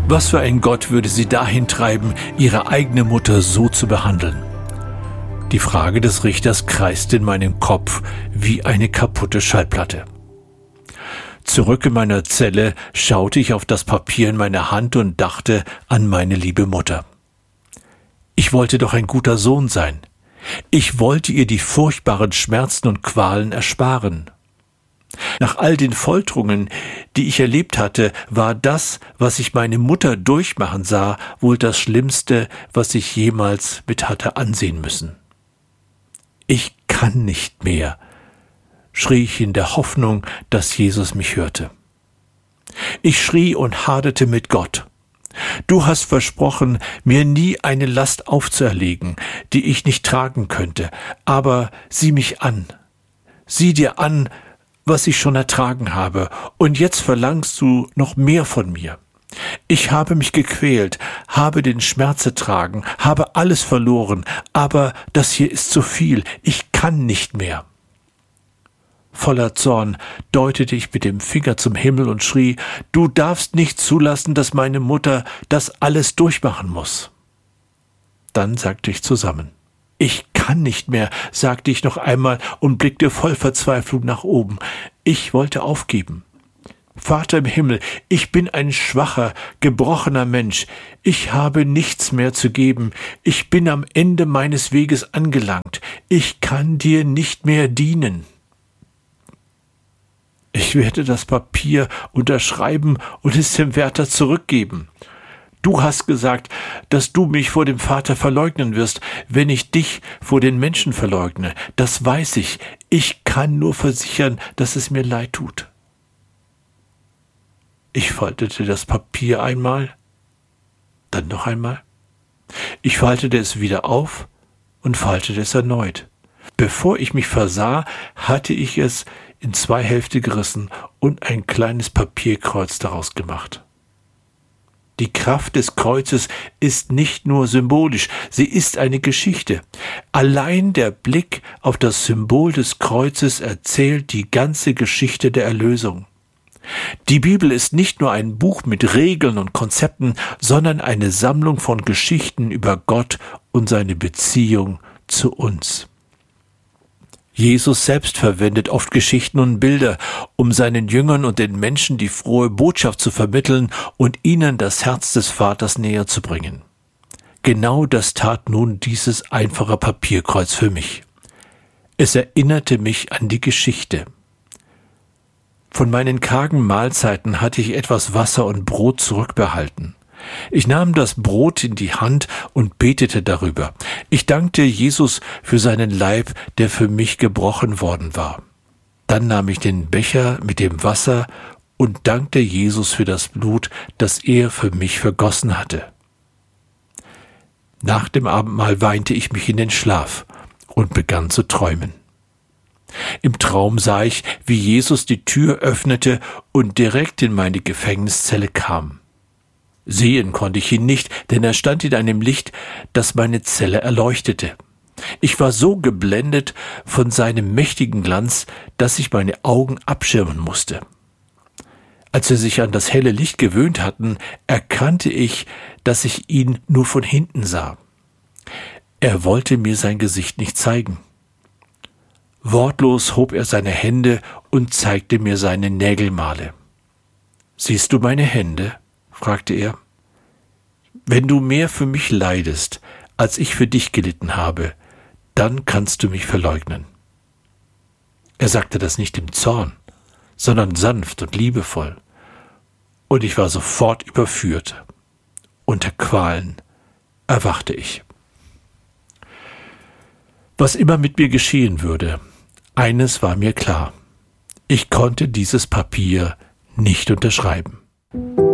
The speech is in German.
Was für ein Gott würde sie dahin treiben, ihre eigene Mutter so zu behandeln? Die Frage des Richters kreiste in meinem Kopf wie eine kaputte Schallplatte. Zurück in meiner Zelle schaute ich auf das Papier in meiner Hand und dachte an meine liebe Mutter. Ich wollte doch ein guter Sohn sein. Ich wollte ihr die furchtbaren Schmerzen und Qualen ersparen. Nach all den Folterungen, die ich erlebt hatte, war das, was ich meine Mutter durchmachen sah, wohl das Schlimmste, was ich jemals mit hatte ansehen müssen. Ich kann nicht mehr, schrie ich in der Hoffnung, dass Jesus mich hörte. Ich schrie und haderte mit Gott. Du hast versprochen, mir nie eine Last aufzuerlegen, die ich nicht tragen könnte, aber sieh mich an. Sieh dir an, was ich schon ertragen habe, und jetzt verlangst du noch mehr von mir. Ich habe mich gequält, habe den Schmerz ertragen, habe alles verloren, aber das hier ist zu viel, ich kann nicht mehr. Voller Zorn deutete ich mit dem Finger zum Himmel und schrie, du darfst nicht zulassen, dass meine Mutter das alles durchmachen muss. Dann sagte ich zusammen. Ich kann nicht mehr, sagte ich noch einmal und blickte voll Verzweiflung nach oben. Ich wollte aufgeben. Vater im Himmel, ich bin ein schwacher, gebrochener Mensch. Ich habe nichts mehr zu geben. Ich bin am Ende meines Weges angelangt. Ich kann dir nicht mehr dienen. Ich werde das Papier unterschreiben und es dem Wärter zurückgeben. Du hast gesagt, dass du mich vor dem Vater verleugnen wirst, wenn ich dich vor den Menschen verleugne. Das weiß ich. Ich kann nur versichern, dass es mir leid tut. Ich faltete das Papier einmal, dann noch einmal. Ich faltete es wieder auf und faltete es erneut. Bevor ich mich versah, hatte ich es in 2 Hälften gerissen und ein kleines Papierkreuz daraus gemacht. Die Kraft des Kreuzes ist nicht nur symbolisch, sie ist eine Geschichte. Allein der Blick auf das Symbol des Kreuzes erzählt die ganze Geschichte der Erlösung. Die Bibel ist nicht nur ein Buch mit Regeln und Konzepten, sondern eine Sammlung von Geschichten über Gott und seine Beziehung zu uns. Jesus selbst verwendet oft Geschichten und Bilder, um seinen Jüngern und den Menschen die frohe Botschaft zu vermitteln und ihnen das Herz des Vaters näher zu bringen. Genau das tat nun dieses einfache Papierkreuz für mich. Es erinnerte mich an die Geschichte. Von meinen kargen Mahlzeiten hatte ich etwas Wasser und Brot zurückbehalten. Ich nahm das Brot in die Hand und betete darüber. Ich dankte Jesus für seinen Leib, der für mich gebrochen worden war. Dann nahm ich den Becher mit dem Wasser und dankte Jesus für das Blut, das er für mich vergossen hatte. Nach dem Abendmahl weinte ich mich in den Schlaf und begann zu träumen. Im Traum sah ich, wie Jesus die Tür öffnete und direkt in meine Gefängniszelle kam. Sehen konnte ich ihn nicht, denn er stand in einem Licht, das meine Zelle erleuchtete. Ich war so geblendet von seinem mächtigen Glanz, dass ich meine Augen abschirmen musste. Als wir sich an das helle Licht gewöhnt hatten, erkannte ich, dass ich ihn nur von hinten sah. Er wollte mir sein Gesicht nicht zeigen. Wortlos hob er seine Hände und zeigte mir seine Nägelmale. »Siehst du meine Hände?« fragte er. »Wenn du mehr für mich leidest, als ich für dich gelitten habe, dann kannst du mich verleugnen.« Er sagte das nicht im Zorn, sondern sanft und liebevoll. Und ich war sofort überführt. Unter Qualen erwachte ich. Was immer mit mir geschehen würde, eines war mir klar: Ich konnte dieses Papier nicht unterschreiben.